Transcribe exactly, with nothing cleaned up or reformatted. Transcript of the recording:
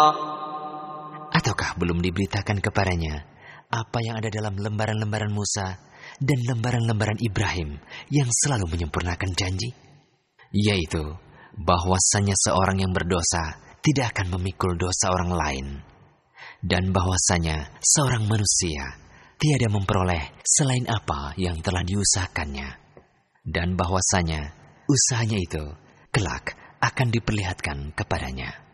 Ataukah belum diberitakan kepadanya apa yang ada dalam lembaran-lembaran Musa dan lembaran-lembaran Ibrahim yang selalu menyempurnakan janji? Yaitu bahwasanya seorang yang berdosa tidak akan memikul dosa orang lain, dan bahwasanya seorang manusia tiada memperoleh selain apa yang telah diusahakannya, dan bahwasanya usahanya itu kelak akan diperlihatkan kepadanya.